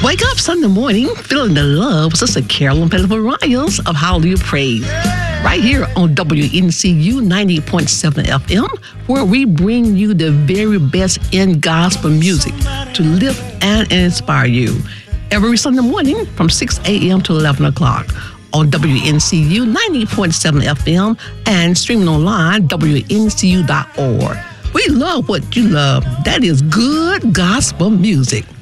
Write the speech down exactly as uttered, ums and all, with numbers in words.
Wake up Sunday morning feeling the love with Sister Carolyn Pettiford Riles of Hallelujah Praise. Right here on W N C U ninety point seven F M, where we bring you the very best in gospel music to lift and inspire you. Every Sunday morning from six a.m. to eleven o'clock on W N C U ninety point seven F M and streaming online, W N C U dot org. We love what you love. That is good gospel music.